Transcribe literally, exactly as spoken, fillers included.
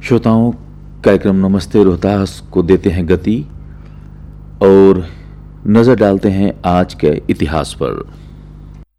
श्रोताओं, कार्यक्रम नमस्ते रोहतास को देते हैं गति और नजर डालते हैं आज के इतिहास पर।